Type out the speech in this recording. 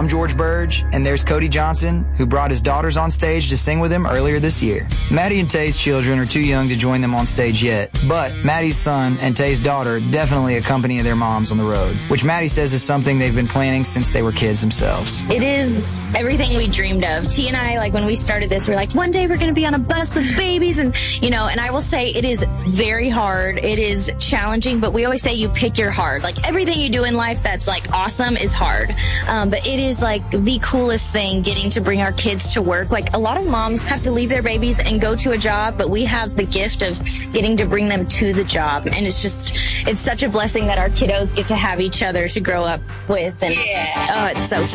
I'm George Burge, and there's Cody Johnson, who brought his daughters on stage to sing with him earlier this year. Maddie and Tay's children are too young to join them on stage yet, but Maddie's son and Tay's daughter definitely accompany their moms on the road, which Maddie says is something they've been planning since they were kids themselves. It is everything we dreamed of. T and I, when we started this, we're like, one day we're going to be on a bus with babies, and I will say it is very hard. It is challenging, but we always say you pick your hard. Everything you do in life that's awesome is hard. But it is the coolest thing getting to bring our kids to work. A lot of moms have to leave their babies and go to a job, but we have the gift of getting to bring them to the job. And it's such a blessing that our kiddos get to have each other to grow up with. And it's so fun.